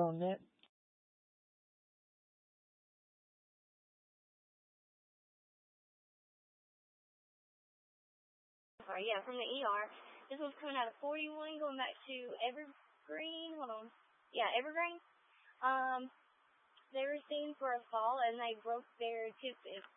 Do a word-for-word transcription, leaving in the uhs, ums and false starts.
on that. Sorry, yeah, from the E R. This one's coming out of forty-one, going back to Evergreen. Hold on. Yeah, Evergreen. Um, they were seen for a fall and they broke their tooth.